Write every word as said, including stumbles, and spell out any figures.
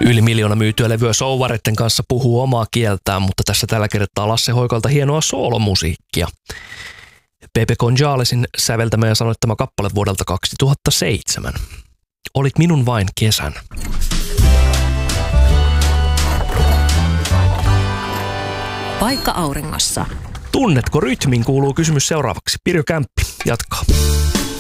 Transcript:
Yli miljoona myytyä levyä souvareiden kanssa puhuu omaa kieltään, mutta tässä tällä kertaa Lasse Hoikalta hienoa soolomusiikkia. Pepe Gonzalesin säveltämä ja sanoittama kappale vuodelta kaksituhattaseitsemän. Olit minun vain kesän. Paikka auringossa. Tunnetko rytmin, kuuluu kysymys seuraavaksi. Pirjo Kämppi jatkaa.